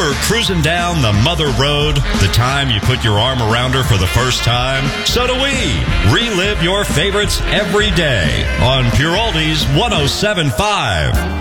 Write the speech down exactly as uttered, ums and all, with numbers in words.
Remember cruising down the mother road, the time you put your arm around her for the first time? So do we. Relive your favorites every day on Pure Oldies one oh seven point five.